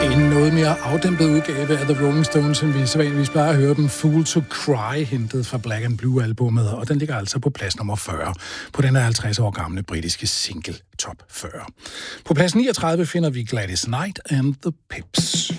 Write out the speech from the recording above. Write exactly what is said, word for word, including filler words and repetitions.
En noget mere afdæmpet udgave af The Rolling Stones, end vi sædvanligvis bare hører dem. Fool to Cry, hentet fra Black and Blue-albummet, og den ligger altså på plads nummer fyrre på den her halvtreds år gamle britiske single Top fyrre. På plads niogtredive finder vi Gladys Knight and the Pips.